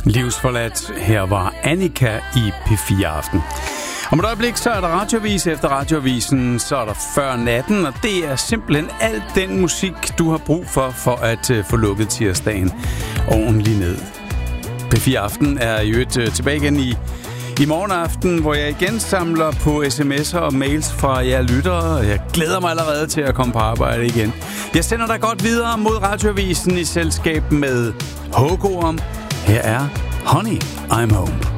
Livsforladt. Her var Annika i P4 Aften. Om et øjeblik, så er der radioavis. Efter radioavisen, så er der Før Natten, og det er simpelthen al den musik, du har brug for at få lukket tirsdagen ordentligt ned. P4 Aften er jo tilbage igen i morgen aften, hvor jeg igen samler på sms'er og mails fra jer lyttere. Jeg glæder mig allerede til at komme på arbejde igen. Jeg sender dig godt videre mod radioavisen i selskab med Hågorm. Her er Honey, I'm Home.